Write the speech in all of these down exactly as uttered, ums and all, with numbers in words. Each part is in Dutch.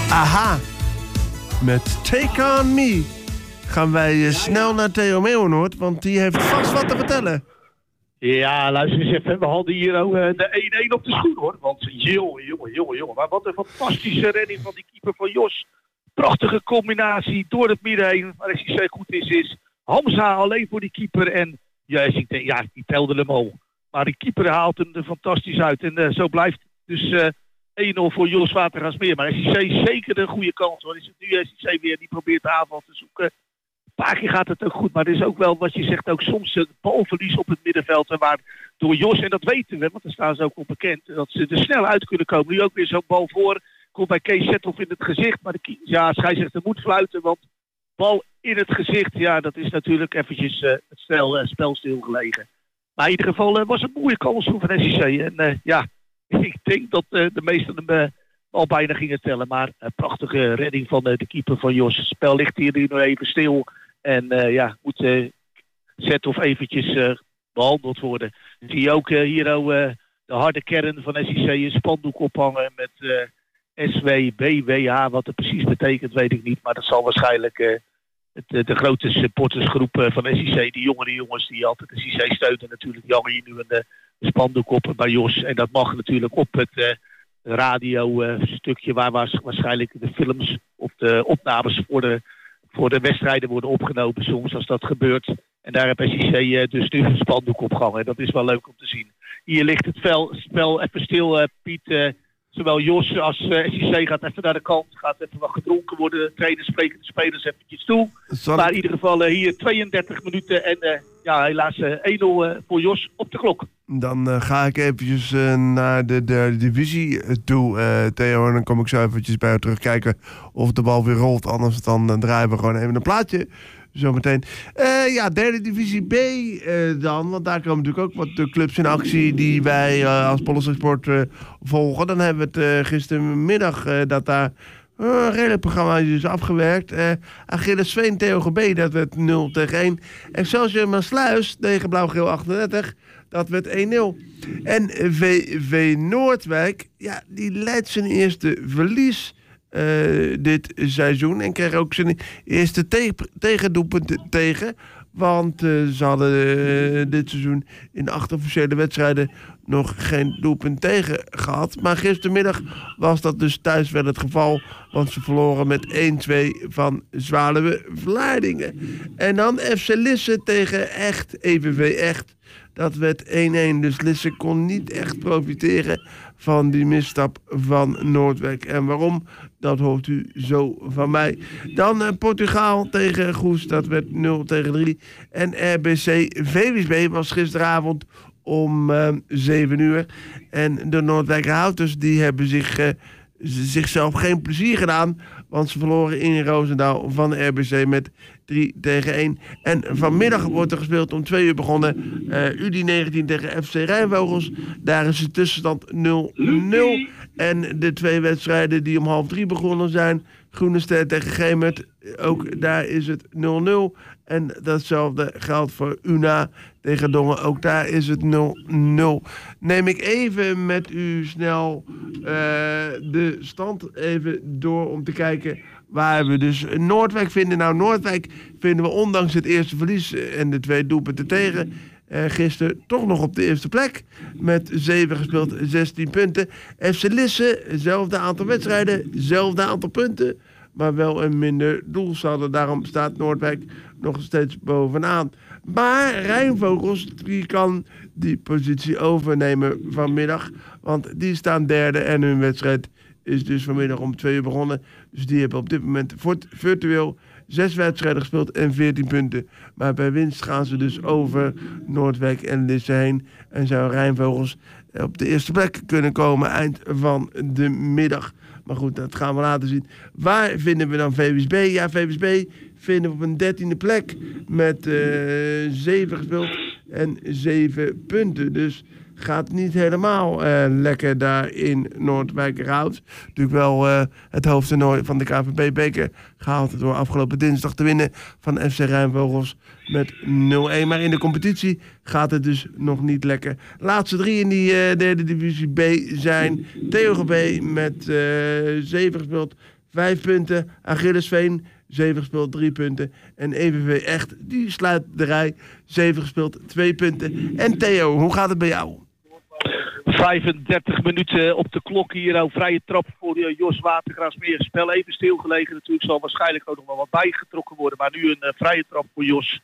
Aha. Met Take On Me gaan wij uh, snel naar Theo Meeuwenoord, want die heeft vast wat te vertellen. Ja, luister eens even. We hadden hier ook uh, de één-één op de schoen, hoor. Want jongen, jongen, jongen, jongen. Maar wat een fantastische redding van die keeper van Jos. Prachtige combinatie door het midden heen. Maar als hij zo goed is, is Hamza alleen voor die keeper. En ja, ja die telde hem al. Maar die keeper haalt hem er fantastisch uit. En uh, zo blijft dus uh, één nul voor Jos Watergaasmeer. Maar S I C zeker een goede kans, hoor. Is het nu S I C weer, die probeert de aanval te zoeken. Een paar keer gaat het ook goed, maar er is ook wel, wat je zegt, ook soms het balverlies op het middenveld. En waar door Jos, en dat weten we, want daar staan ze ook op bekend, dat ze er snel uit kunnen komen. Nu ook weer zo'n bal voor, komt bij Kees Zethoff in het gezicht. Maar de ja, scheidsrechter moet fluiten, want bal in het gezicht, ja, dat is natuurlijk eventjes uh, het spel, uh, spel stilgelegen. Maar in ieder geval uh, was het een mooie kans voor van S I C. En uh, ja, ik denk dat uh, de meesten hem uh, al bijna gingen tellen. Maar een prachtige redding van uh, de keeper van Jos. Het spel ligt hier nu nog even stil. En uh, ja, moet uh, Zethoff eventjes uh, behandeld worden. Dan zie je ook uh, hier uh, de harde kern van S I C een spandoek ophangen met uh, S W B W H. Wat het precies betekent weet ik niet. Maar dat zal waarschijnlijk uh, het, uh, de grote supportersgroep uh, van S I C, die jongere jongens die altijd S I C steunen natuurlijk, die hangen hier nu een, uh, een spandoek op bij Jos. En dat mag natuurlijk op het uh, radio uh, stukje waar waarschijnlijk de films of de opnames voor de voor de wedstrijden worden opgenomen soms als dat gebeurt. En daar heb S I C uh, dus nu een spandoek opgehangen. Dat is wel leuk om te zien. Hier ligt het spel, spel even stil, uh, Piet. Uh, zowel Jos als uh, S I C gaat even naar de kant. Gaat even wat gedronken worden. De trainers spreken de spelers eventjes toe. Zal maar ik... in ieder geval uh, hier tweeëndertig minuten. En uh, ja, helaas uh, één nul uh, voor Jos op de klok. Dan uh, ga ik eventjes uh, naar de derde divisie toe, uh, Theo. En dan kom ik zo eventjes bij jou terugkijken of de bal weer rolt. Anders dan uh, draaien we gewoon even een plaatje. Zometeen. Uh, ja, derde divisie B uh, dan. Want daar komen natuurlijk ook wat de clubs in actie die wij uh, als Polles Sport uh, volgen. Dan hebben we het uh, gistermiddag uh, dat daar uh, een redelijk programma is afgewerkt. Uh, Achillesveen T O G B, dat werd nul tegen één. Excelsior Maasluis tegen Blauw-Geel achtendertig. Dat werd één nul. En V V Noordwijk, ja, die leidt zijn eerste verlies uh, dit seizoen. En kreeg ook zijn eerste te- tegendoelpunt tegen. Want uh, ze hadden uh, dit seizoen in de acht officiële wedstrijden nog geen doelpunt tegen gehad. Maar gistermiddag was dat dus thuis wel het geval. Want ze verloren met één twee van Zwaluwe Vlaardingen. En dan F C Lisse tegen Echt, E V V Echt. Dat werd één één, dus Lisse kon niet echt profiteren van die misstap van Noordwijk. En waarom? Dat hoort u zo van mij. Dan uh, Portugal tegen Goes, dat werd nul tegen drie. En R B C V W S B was gisteravond om uh, zeven uur. En de Noordwijkerhouters die hebben zich, uh, zichzelf geen plezier gedaan. Want ze verloren in Roosendaal van R B C met drie tegen één. En vanmiddag wordt er gespeeld om twee uur begonnen. Uh, U D I negentien tegen F C Rijnvogels. Daar is de tussenstand nul nul. En de twee wedstrijden die om half drie begonnen zijn. Groene Ster tegen Gemert. Ook daar is het nul nul. En datzelfde geldt voor U N A tegen Dongen. Ook daar is het nul nul. Neem ik even met u snel uh, de stand even door om te kijken waar we dus Noordwijk vinden. Nou, Noordwijk vinden we ondanks het eerste verlies en de twee doelpunten tegen Uh, gisteren toch nog op de eerste plek. Met zeven gespeeld, zestien punten. F C Lisse, hetzelfde aantal wedstrijden, hetzelfde aantal punten. Maar wel een minder doelsaldo. Daarom staat Noordwijk nog steeds bovenaan. Maar Rijnvogels, die kan die positie overnemen vanmiddag. Want die staan derde en hun wedstrijd is dus vanmiddag om twee uur begonnen. Dus die hebben op dit moment virtueel zes wedstrijden gespeeld en veertien punten. Maar bij winst gaan ze dus over Noordwijk en Lisse heen. En zou Rijnvogels op de eerste plek kunnen komen eind van de middag. Maar goed, dat gaan we laten zien. Waar vinden we dan V W S B? Ja, V W S B vinden we op een dertiende plek met uh, zeven gespeeld en zeven punten. Dus gaat niet helemaal uh, lekker daar in Noordwijkerhout. Natuurlijk wel uh, het hoofdtoernooi van de K V B-beker gehaald door afgelopen dinsdag te winnen van F C Rijnvogels met nul één. Maar in de competitie gaat het dus nog niet lekker. Laatste drie in die uh, derde divisie B zijn T O G B met uh, zeven gespeeld, vijf punten. Achillesveen, zeven gespeeld, drie punten. En E V V Echt, die sluit de rij. zeven gespeeld, twee punten. En Theo, hoe gaat het bij jou? vijfendertig minuten op de klok hier. Ook vrije trap voor uh, Jos Watergraafsmeer. Spel even stilgelegen natuurlijk. Zal waarschijnlijk ook nog wel wat bijgetrokken worden. Maar nu een uh, vrije trap voor Jos.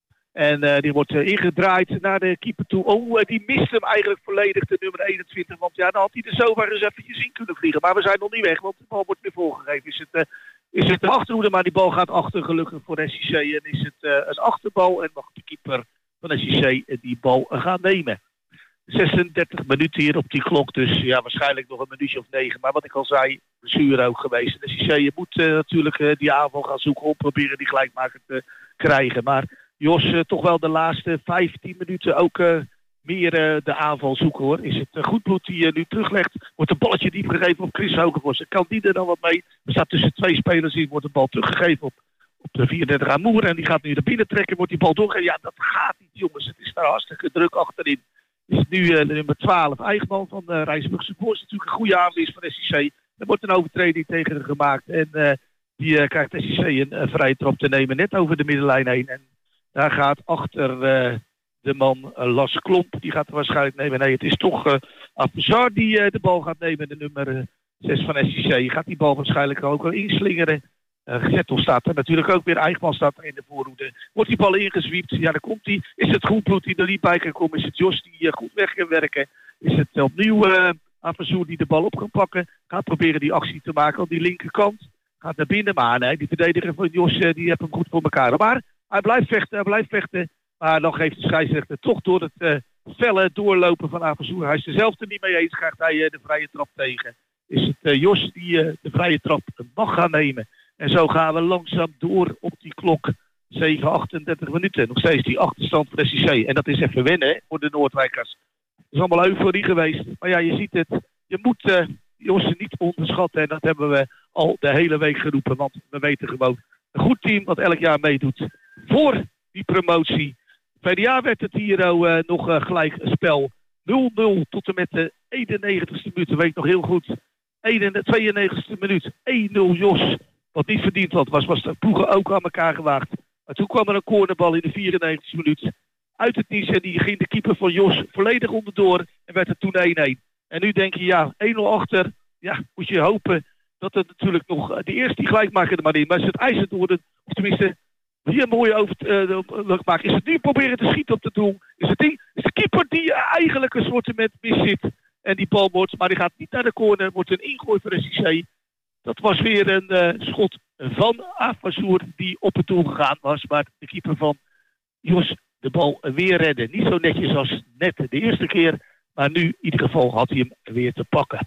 En uh, die wordt uh, ingedraaid naar de keeper toe. Oh, uh, die mist hem eigenlijk volledig, de nummer eenentwintig. Want ja, dan had hij er zomaar eens eventjes in kunnen vliegen. Maar we zijn nog niet weg, want de bal wordt weer voorgegeven. Is het, uh, is het de achterhoede, maar die bal gaat achter gelukkig voor S I C. En is het uh, een achterbal en mag de keeper van S I C die bal uh, gaan nemen. zesendertig minuten hier op die klok, dus ja, waarschijnlijk nog een minuutje of negen. Maar wat ik al zei, blessure ook geweest. En S I C, je moet uh, natuurlijk uh, die aanval gaan zoeken om proberen die gelijkmaker te krijgen. Maar Jos, uh, toch wel de laatste vijftien minuten ook uh, meer uh, de aanval zoeken hoor. Is het uh, Goedbloed die uh, nu teruglegt, wordt een balletje diep gegeven op Chris Hogevorst. Kan die er dan wat mee? Er staat tussen twee spelers in, wordt de bal teruggegeven op, op de vierendertig aan Moer. En die gaat nu naar binnen trekken, wordt die bal doorgegeven. Ja, dat gaat niet jongens, het is daar hartstikke druk achterin. Is het nu uh, de nummer twaalf, Eigenman van uh, Rijsburgse Boys. Natuurlijk een goede aanwinst van S I C. Er wordt een overtreding tegen hem gemaakt. En uh, die uh, krijgt S I C een uh, vrije trap te nemen, net over de middenlijn heen. En daar gaat achter uh, de man uh, Las Klomp. Die gaat er waarschijnlijk nemen. Nee, het is toch uh, Afzar die uh, de bal gaat nemen. De nummer uh, zes van S I C. Gaat die bal waarschijnlijk ook wel inslingeren. Uh, Zettel staat er natuurlijk ook weer. Eigenman staat er in de voorhoede. Wordt die bal ingezwiept? Ja, dan komt hij. Is het Goedbloed die er niet bij kan komen? Is het Jos die uh, goed weg kan werken? Is het uh, opnieuw uh, Afzar die de bal op kan pakken? Gaat proberen die actie te maken op die linkerkant. Gaat naar binnen. Maar nee, die verdediger van Jos uh, die heeft hem goed voor elkaar. Maar hij blijft vechten, hij blijft vechten. Maar dan geeft de scheidsrechter toch door het uh, felle doorlopen van Aversoer. Hij is er zelf er niet mee eens. Krijgt hij uh, de vrije trap tegen. Is het uh, Jos die uh, de vrije trap mag gaan nemen. En zo gaan we langzaam door op die klok. zeven achtendertig minuten. Nog steeds die achterstand voor S I C. En dat is even wennen hè, voor de Noordwijkers. Het is allemaal euforie geweest. Maar ja, je ziet het. Je moet uh, Jos niet onderschatten. En dat hebben we al de hele week geroepen. Want we weten gewoon. Een goed team wat elk jaar meedoet voor die promotie. V D A werd het hier uh, nog uh, gelijk een spel. nul nul tot en met de eenennegentigste minuut. Dat weet ik nog heel goed. tweeënnegentigste minuut. één nul Jos. Wat niet verdiend had, was, was de ploegen ook aan elkaar gewaagd. Maar toen kwam er een cornerbal in de vierennegentigste minuut. Uit het niets en die ging de keeper van Jos volledig onderdoor. En werd het toen één-één. En nu denk je, ja, één nul achter. Ja, moet je hopen dat het natuurlijk nog de eerste die gelijk maken er maar in. Maar is het IJzerdoorn, of tenminste hier een mooie over uh, maken. Is het nu proberen te schieten op de doel? Is het die, is de keeper die eigenlijk een soort met mis zit en die bal wordt, maar die gaat niet naar de corner, wordt een ingooi voor S I C. Dat was weer een uh, schot van Afassoer die op het doel gegaan was, maar de keeper van Jos de bal weer redden. Niet zo netjes als net de eerste keer, maar nu in ieder geval had hij hem weer te pakken.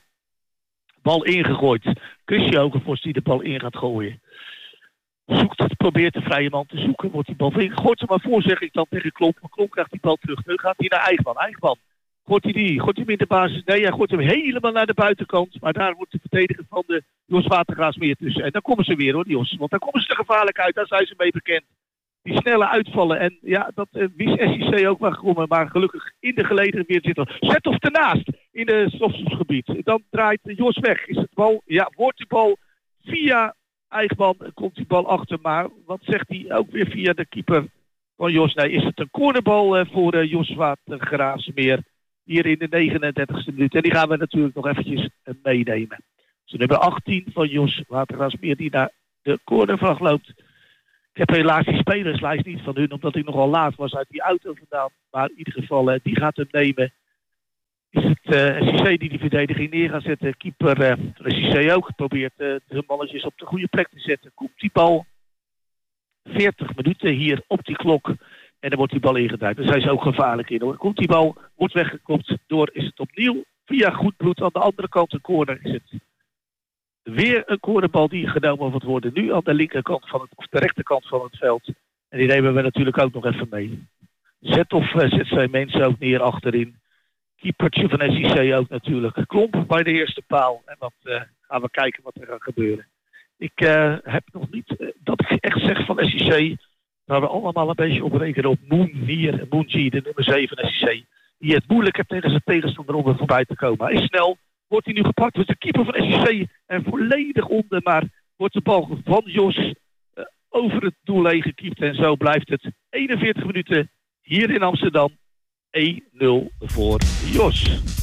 Bal ingegooid. Christian Hogevorst die de bal in gaat gooien. Zoekt het, probeert de vrije man te zoeken. Wordt die bal ingegooid. Gooit er maar voor, zeg ik dan tegen Klomp. Maar Klomp krijgt die bal terug. Nu gaat hij naar Eigenman. Eigenman. Gooit hij die? Gooit hij hem in de basis? Nee, hij gooit hem helemaal naar de buitenkant. Maar daar wordt de verdediger van de Jos Watergraafsmeer tussen. En dan komen ze weer hoor, die Jos. Want dan komen ze er gevaarlijk uit. Daar zijn ze mee bekend. Die snelle uitvallen. En ja, dat uh, wist S I C ook wel gekomen. Maar gelukkig in de gelederen weer zitten. Zet of ernaast in het strafschopgebied. Dan draait Jos weg. Is het bal? Ja, wordt die bal via Eigenman. Komt die bal achter. Maar wat zegt hij ook weer via de keeper van Jos? Nee, is het een cornerbal uh, voor uh, Jos Watergraafsmeer. Hier in de negenendertigste minuut. En die gaan we natuurlijk nog eventjes uh, meenemen. Dus nummer achttien van Jos Watergraafsmeer die naar de cornervlag loopt. Ik heb helaas die spelerslijst niet van hun, omdat ik nogal laat was uit die auto vandaan. Maar in ieder geval, uh, die gaat hem nemen. Is het uh, S I C die die verdediging neer gaat zetten. Keeper uh, S I C ook probeert uh, de mannetjes op de goede plek te zetten. Komt die bal. veertig minuten hier op die klok. En dan wordt die bal ingedraaid. Daar zijn ze ook gevaarlijk in hoor. Komt die bal, wordt weggekopt door, is het opnieuw via Goedbloed aan de andere kant een corner. Is het weer een cornerbal die genomen wordt worden. Nu aan de linkerkant van het, of de rechterkant van het veld. En die nemen we natuurlijk ook nog even mee. Zet of uh, zet zijn mensen ook neer achterin. Keepertje van S I C ook natuurlijk. Klomp bij de eerste paal. En dan uh, gaan we kijken wat er gaat gebeuren. Ik uh, heb nog niet uh, dat ik echt zeg van S I C. Waar we allemaal een beetje op rekenen op Moon hier. Moon G, de nummer zeven van S I C. Die het moeilijk heeft tegen zijn tegenstander om er voorbij te komen. Hij is snel. Wordt hij nu gepakt. Dus de keeper van S I C en volledig onder. Maar wordt de bal van Jos uh, over het doel heen gekiept. En zo blijft het eenenveertig minuten hier in Amsterdam. één nul voor Jos.